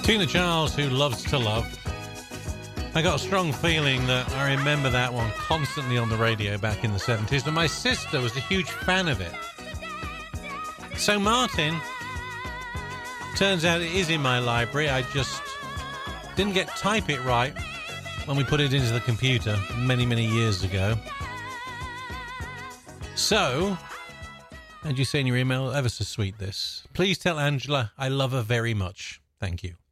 Tina Charles, Who Loves to Love. I got a strong feeling that I remember that one constantly on the radio back in the 70s, and my sister was a huge fan of it. So Martin, turns out it is in my library. I just didn't type it right when we put it into the computer many, many years ago. So, and you say in your email, ever so sweet this. Please tell Angela I love her very much. Thank you.